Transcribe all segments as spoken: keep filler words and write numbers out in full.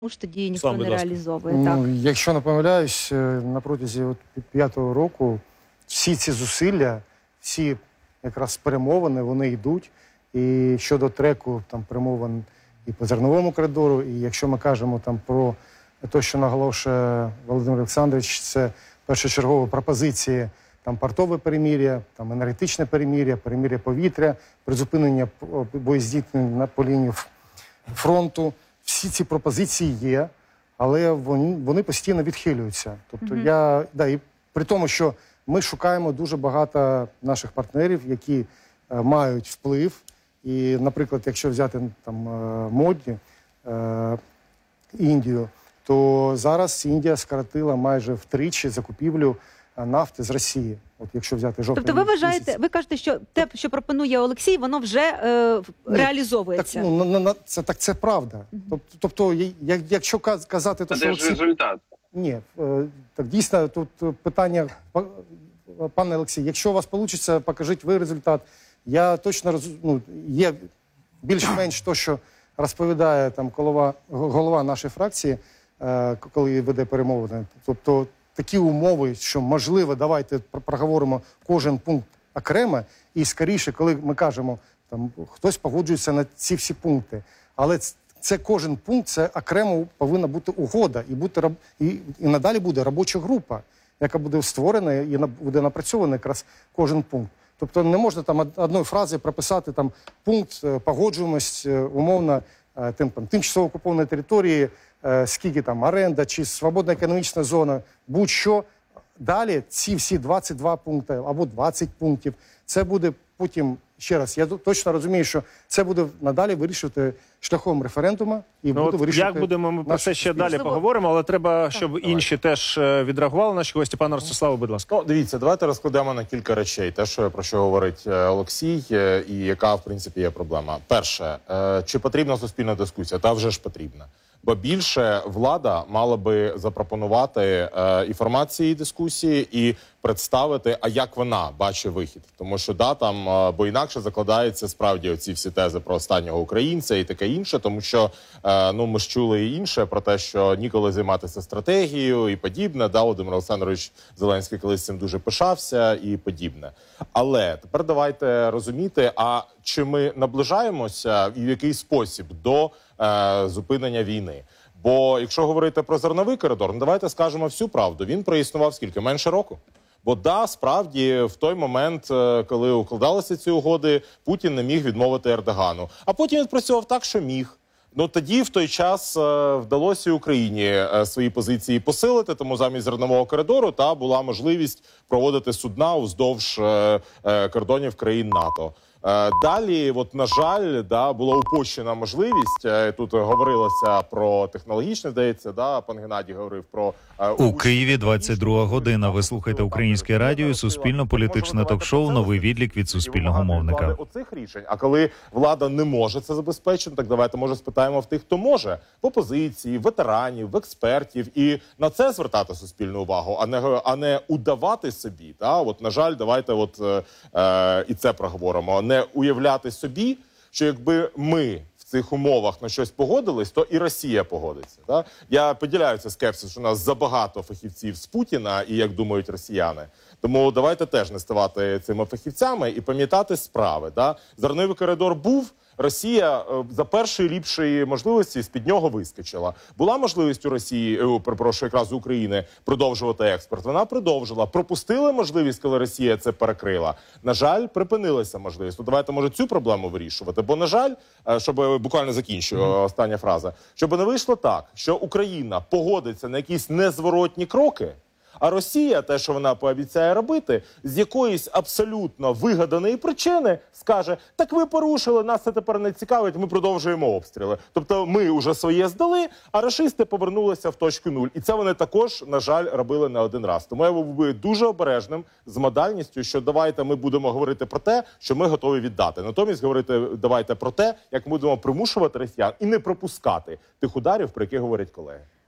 ж тоді ніхто Сам, не будь ласка. реалізовує. Ну, Так. якщо не помиляюсь, на протязі от п'ятого року всі ці зусилля, всі якраз перемовини, вони йдуть. І щодо треку, там перемовин і по зерновому коридору, і якщо ми кажемо там про те, що наголошує Володимир Олександрович, це першочергові пропозиції, там портове перемир'я, там енергетичне перемир'я, перемир'я повітря, призупинення боєздійснень на по лінії фронту. Всі ці пропозиції є, але вони, вони постійно відхилюються. Тобто mm-hmm. я, да, і при тому, що ми шукаємо дуже багато наших партнерів, які е, мають вплив. І, наприклад, якщо взяти там е, моді, е, Індію, то зараз Індія скоротила майже втричі закупівлю нафти з Росії. От якщо взяти жовтий Тобто ви вважаєте, місяць. ви кажете, що те, що пропонує Олексій, воно вже е, Ні, реалізовується? Так, ну, на, на, це, так це правда. Mm-hmm. Тобто, як, якщо казати... Це то, ж Олексій... результат. Ні, е, так дійсно, тут питання, пане Олексій, якщо у вас вийде, покажіть ви результат. Я точно роз... ну, є більш-менш то, що розповідає там голова, голова нашої фракції, е, коли веде перемовини. Тобто такі умови, що можливо, давайте проговоримо кожен пункт окремо, і скоріше, коли ми кажемо, там хтось погоджується на ці всі пункти, але це кожен пункт, це окремо повинна бути угода, і бути і, і надалі буде робоча група, яка буде створена і буде напрацьована якраз кожен пункт. Тобто не можна там одної фрази прописати там пункт погоджуємость умовно тим, там, тимчасово окупованої території, скільки там оренда чи свободна економічна зона, будь-що. Далі ці всі двадцять два пункти або двадцять пунктів, це буде потім, ще раз, я точно розумію, що це буде надалі вирішувати шляхом референдуму і ну, буде вирішувати... Як будемо, ми про це ще далі поговоримо, але треба, щоб так, інші давай. теж відреагували. Наші гості, пане Ростиславе, будь ласка. Ну, дивіться, давайте розкладемо на кілька речей. Те, що, про що говорить Олексій, і яка, в принципі, є проблема. Перше, чи потрібна суспільна дискусія? Та вже ж потрібна. Бо більше влада мала би запропонувати е, і формат цієї дискусії і представити, а як вона бачить вихід. Тому що, да, там, е, бо інакше закладаються справді оці всі тези про останнього українця і таке інше, тому що, е, ну, ми ж чули і інше про те, що ніколи займатися стратегією і подібне, да, Володимир Олександрович Зеленський колись цим дуже пишався і подібне. Але тепер давайте розуміти, а чи ми наближаємося і в який спосіб до е, зупинення війни. Бо якщо говорити про зерновий коридор, ну давайте скажемо всю правду. Він проіснував скільки? Менше року. Бо да, справді, в той момент, коли укладалися ці угоди, Путін не міг відмовити Ердогану. А потім відпрацював так, що міг. Ну тоді в той час е, вдалося і Україні е, свої позиції посилити, тому замість зернового коридору та була можливість проводити судна уздовж е, е, кордонів країн НАТО. Е, далі, от, на жаль, да, була упущена можливість, е, тут говорилося про технологічне, здається, да, пан Геннадій говорив про... Е, У Києві двадцять друга година. Ви слухаєте Українське радіо і суспільно-політичне ток-шоу «Новий відлік» від суспільного мовника. Оцих рішень. А коли влада не може це забезпечити, так давайте, може, спитаємо в тих, хто може. В опозиції, в ветеранів, в експертів. І на це звертати суспільну увагу, а не, а не удавати собі. Та? От, на жаль, давайте от, е, е, і це проговоримо. Не уявляти собі, що якби ми в цих умовах на щось погодились, то і Росія погодиться. Так? Я поділяю цей скепсис, що у нас забагато фахівців з Путіна, і як думають росіяни. Тому давайте теж не ставати цими фахівцями і пам'ятати справи. Да? Зерновий коридор був, Росія за першої ліпшої можливості з-під нього вискочила. Була можливість у Росії, перепрошую, якраз у України, продовжувати експорт. Вона продовжила. Пропустили можливість, коли Росія це перекрила. На жаль, припинилася можливість. Ну, давайте, може, цю проблему вирішувати. Бо, на жаль, щоб буквально закінчую, mm-hmm. остання фраза, щоб не вийшло так, що Україна погодиться на якісь незворотні кроки, а Росія, те, що вона пообіцяє робити, з якоїсь абсолютно вигаданої причини скаже, так ви порушили, нас це тепер не цікавить, ми продовжуємо обстріли. Тобто ми вже своє здали, а рашисти повернулися в точку нуль. І це вони також, на жаль, робили не один раз. Тому я був би дуже обережним з модальністю, що давайте ми будемо говорити про те, що ми готові віддати. Натомість говорити давайте про те, як ми будемо примушувати росіян і не пропускати тих ударів, про які говорять колеги.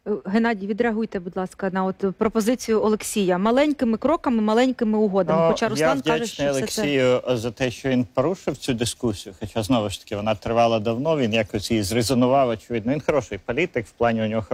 Е, Геннадій, відреагуйте, будь ласка, на от пропозицію Олексія. Маленькими кроками, маленькими угодами. Ну, Хоча Руслан я каже, вдячний що все це... Олексію за те, що він порушив цю дискусію, хоча, знову ж таки, вона тривала давно, він якось її зрезонував, очевидно. Він хороший політик, в плані у нього